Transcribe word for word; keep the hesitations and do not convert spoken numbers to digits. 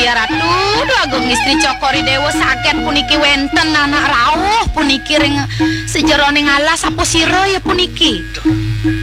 biar atuh agung istri cokori dewa sakit puniki wenten anak rawuh puniki ring sejeroning alas apa sira ya puniki.